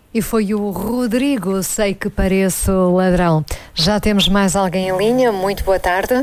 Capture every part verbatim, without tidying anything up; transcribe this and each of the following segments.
E foi o Rodrigo, sei que pareço ladrão. Já temos mais alguém em linha? Muito boa tarde.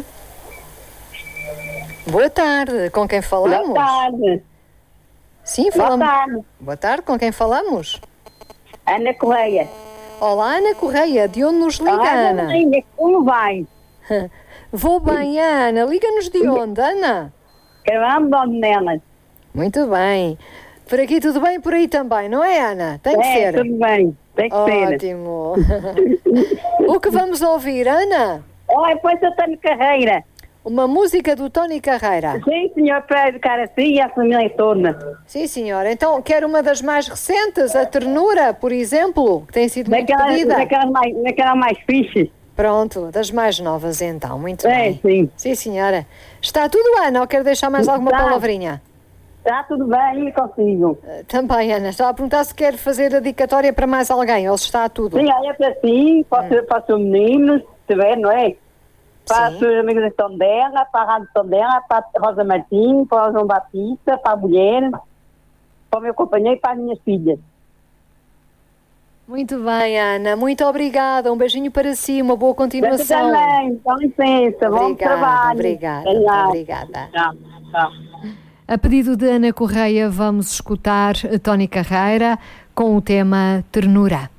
Boa tarde, com quem falamos? Boa tarde. Sim, falamos. Boa tarde. Boa tarde, com quem falamos? Ana Correia. Olá, Ana Correia, de onde nos liga, Olá, Ana? Ana, como vai? Vou bem, Ana. Liga-nos de onde, Ana? Caramba, nelas. Muito bem. Por aqui tudo bem, por aí também, não é, Ana? Tem que É, ser. tudo bem. Tem que ser. Ótimo. O que vamos ouvir, Ana? Olha, pois eu tenho carreira. Uma música do Tony Carreira. Sim, senhor, para educar assim e a família toda. Sim, senhora. Então, quer uma das mais recentes, a Ternura, por exemplo, que tem sido muito Daquelas, pedida? daquelas mais, daquelas mais fixes. Pronto, das mais novas então, muito É, bem. sim. Sim, senhora. Está tudo, Ana, ou quer deixar mais alguma Está. palavrinha? Está tudo bem e consigo. Uh, também, Ana. Estava a perguntar se quer fazer a dedicatória para mais alguém, ou se está tudo. Sim, olha para si, para, hum. para os seus meninos, se tiver, não é? Para Sim. os seus amigos de Tondela, para a Rádio Tondela, para a Rosa Martins, para o João Batista, para a mulher, para o meu companheiro e para as minhas filhas. Muito bem, Ana. Muito obrigada. Um beijinho para si, uma boa continuação. Eu também, com licença, bom trabalho. Obrigada, muito obrigada. Tchau, tchau. A pedido de Ana Correia, vamos escutar Tony Carreira com o tema Ternura.